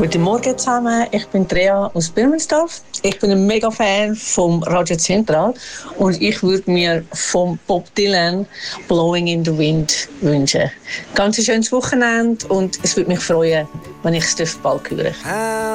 Guten Morgen zusammen, ich bin Drea aus Birmensdorf. Ich bin ein mega Fan vom Radio Zentral und ich würde mir vom Bob Dylan Blowing in the Wind wünschen. Ganz ein schönes Wochenende und es würde mich freuen, wenn ich es bald höre.